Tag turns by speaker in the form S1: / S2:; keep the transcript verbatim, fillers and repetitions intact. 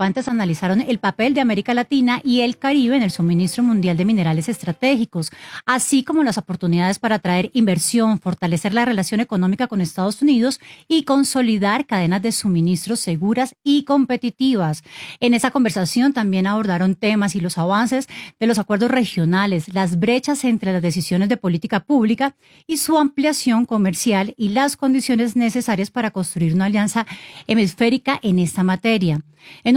S1: participantes analizaron el papel de América Latina y el Caribe en el suministro mundial de minerales estratégicos, así como las oportunidades para atraer inversión, fortalecer la relación económica con Estados Unidos y consolidar cadenas de suministros seguras y competitivas. En esa conversación también abordaron temas y los avances de los acuerdos regionales, las brechas entre las decisiones de política pública y su ampliación comercial y las condiciones necesarias para construir una alianza hemisférica en esta materia. En